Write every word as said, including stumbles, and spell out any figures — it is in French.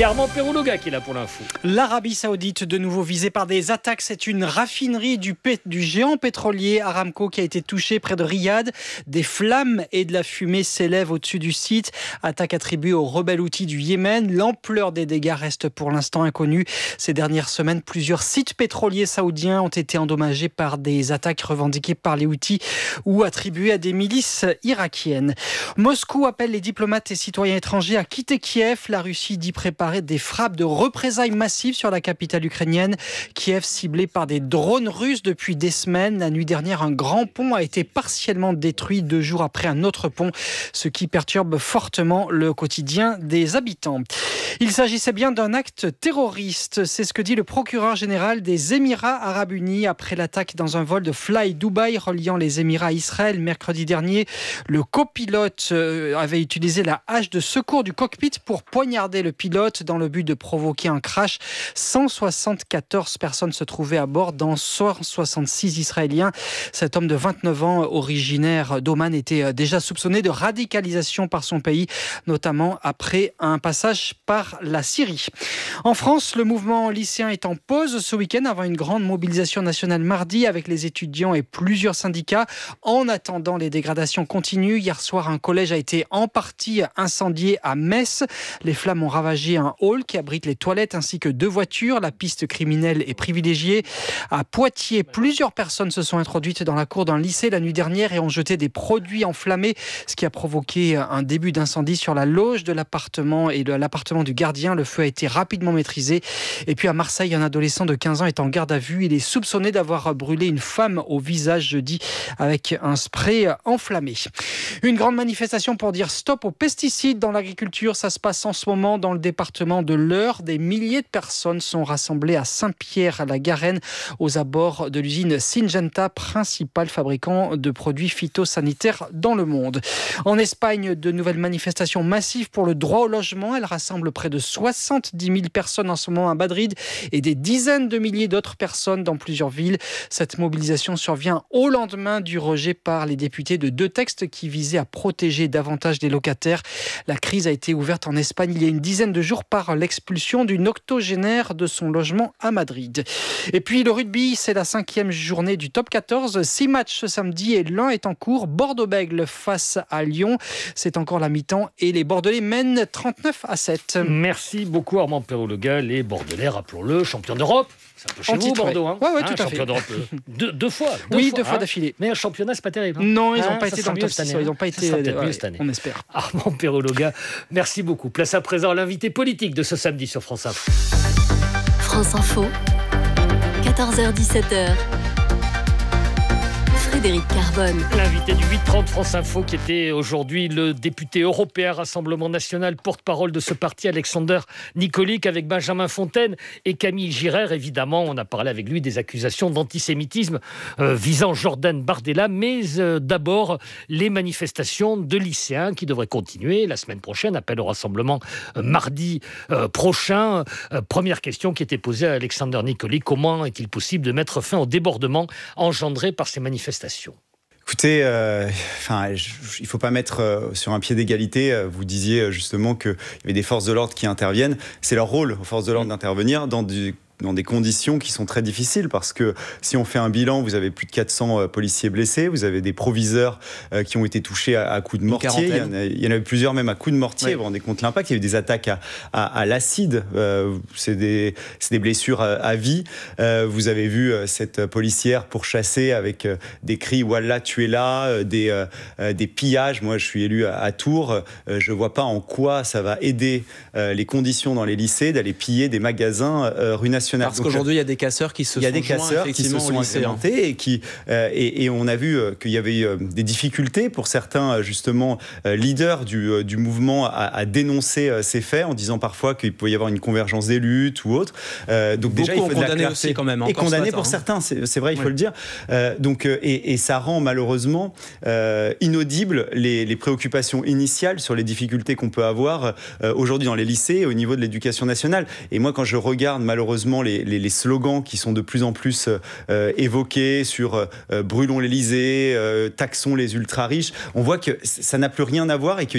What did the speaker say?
C'est Armand Perrouloga qui est là pour l'info. L'Arabie Saoudite, de nouveau visée par des attaques. C'est une raffinerie du, pé- du géant pétrolier Aramco qui a été touchée près de Riyad. Des flammes et de la fumée s'élèvent au-dessus du site. Attaque attribuée aux rebelles houthis du Yémen. L'ampleur des dégâts reste pour l'instant inconnue. Ces dernières semaines, plusieurs sites pétroliers saoudiens ont été endommagés par des attaques revendiquées par les Houthis ou attribuées à des milices irakiennes. Moscou appelle les diplomates et citoyens étrangers à quitter Kiev. La Russie dit préparer des frappes de représailles massives sur la capitale ukrainienne. Kiev ciblée par des drones russes depuis des semaines. La nuit dernière, un grand pont a été partiellement détruit deux jours après un autre pont, ce qui perturbe fortement le quotidien des habitants. Il s'agissait bien d'un acte terroriste. C'est ce que dit le procureur général des Émirats arabes unis après l'attaque dans un vol de Fly Dubai reliant les Émirats à Israël mercredi dernier. Le copilote avait utilisé la hache de secours du cockpit pour poignarder le pilote dans le but de provoquer un crash. cent soixante-quatorze personnes se trouvaient à bord, dont cent soixante-six Israéliens. Cet homme de vingt-neuf ans, originaire d'Oman, était déjà soupçonné de radicalisation par son pays, notamment après un passage par la Syrie. En France, le mouvement lycéen est en pause ce week-end avant une grande mobilisation nationale mardi avec les étudiants et plusieurs syndicats. En attendant, les dégradations continuent. Hier soir, un collège a été en partie incendié à Metz. Les flammes ont ravagé un hall qui abrite les toilettes ainsi que deux voitures. La piste criminelle est privilégiée. À Poitiers, plusieurs personnes se sont introduites dans la cour d'un lycée la nuit dernière et ont jeté des produits enflammés, ce qui a provoqué un début d'incendie sur la loge de l'appartement et de l'appartement du gardien. Le feu a été rapidement maîtrisé. Et puis à Marseille, un adolescent de quinze ans est en garde à vue. Il est soupçonné d'avoir brûlé une femme au visage jeudi avec un spray enflammé. Une grande manifestation pour dire stop aux pesticides dans l'agriculture. Ça se passe en ce moment dans le département de l'Eure. Des milliers de personnes sont rassemblées à Saint-Pierre-à-la-Garenne, aux abords de l'usine Syngenta, principal fabricant de produits phytosanitaires dans le monde. En Espagne, de nouvelles manifestations massives pour le droit au logement. Elles rassemblent près de soixante-dix mille personnes en ce moment à Madrid et des dizaines de milliers d'autres personnes dans plusieurs villes. Cette mobilisation survient au lendemain du rejet par les députés de deux textes qui visaient à protéger davantage les locataires. La crise a été ouverte en Espagne il y a une dizaine de jours par l'expulsion d'une octogénaire de son logement à Madrid. Et puis le rugby, c'est la cinquième journée du top quatorze. Six matchs ce samedi et l'un est en cours. Bordeaux-Bègles face à Lyon. C'est encore la mi-temps et les Bordelais mènent trente-neuf à sept. Merci beaucoup Armand Perrouloga. Les Bordelais, rappelons-le, champions d'Europe. C'est un peu chez En vous, titre, Bordeaux. Ouais, Hein ouais, ouais, hein, tout à champion fait. d'Europe euh, deux, deux fois. Deux Oui, fois, deux fois hein. d'affilée. Mais un championnat, c'est pas terrible. Hein. Non, ils n'ont Hein, pas ça été sera dans le mieux top cette six. année. Ils n'ont pas Ça été. sera peut-être ouais, mieux cette année. On espère. Armand Perrouloga, merci beaucoup. Place à présent à l'invité politique de ce samedi sur France Info. France Info, quatorze heures dix-sept heures. Frédéric Carbone. L'invité du huit trente France Info qui était aujourd'hui le député européen Rassemblement National, porte-parole de ce parti, Alexander Nikolic, avec Benjamin Fontaine et Camille Girard. Évidemment, on a parlé avec lui des accusations d'antisémitisme euh, visant Jordan Bardella, mais euh, d'abord les manifestations de lycéens qui devraient continuer la semaine prochaine. Appel au rassemblement euh, mardi euh, prochain. Euh, première question qui était posée à Alexander Nikolic: comment est-il possible de mettre fin au débordement engendré par ces manifestations? Écoutez, euh, enfin, je, il ne faut pas mettre euh, sur un pied d'égalité. Vous disiez justement qu'il y avait des forces de l'ordre qui interviennent. C'est leur rôle aux forces de l'ordre d'intervenir dans du dans des conditions qui sont très difficiles, parce que si on fait un bilan, vous avez plus de quatre cents policiers blessés, vous avez des proviseurs euh, qui ont été touchés à, à coups de mortier, il y, en a, il y en a eu plusieurs même à coups de mortier, ouais. Vous vous rendez compte l'impact, il y a eu des attaques à, à, à l'acide, euh, c'est, des, c'est des blessures à, à vie, euh, vous avez vu euh, cette policière pourchassée avec euh, des cris « Wallah, tu es là euh, », des, euh, des pillages. Moi je suis élu à, à Tours, euh, je ne vois pas en quoi ça va aider euh, les conditions dans les lycées d'aller piller des magasins euh, rue nationale. Parce Donc, qu'aujourd'hui, il y a des casseurs qui se sont Il y a des casseurs qui se sont agrémentés et, qui, euh, et, et on a vu euh, qu'il y avait euh, des difficultés pour certains, justement, euh, leaders du, euh, du mouvement à, à dénoncer euh, ces faits en disant parfois qu'il pouvait y avoir une convergence des luttes ou autre. Euh, donc Beaucoup déjà, il faut de la clarté. Aussi quand même. Et condamné pour certains, c'est, c'est vrai, il faut oui. le dire. Euh, donc, euh, et, et ça rend malheureusement euh, inaudibles les, les préoccupations initiales sur les difficultés qu'on peut avoir euh, aujourd'hui dans les lycées et au niveau de l'éducation nationale. Et moi, quand je regarde malheureusement les, les, les slogans qui sont de plus en plus euh, évoqués sur euh, brûlons l'Élysée, euh, taxons les ultra-riches, on voit que ça n'a plus rien à voir et que